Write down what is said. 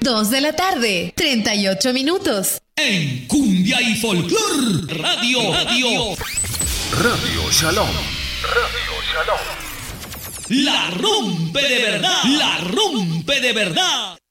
2 de la tarde, 38 minutos. En Cumbia y Folclor Radio Shalom. La rompe de verdad.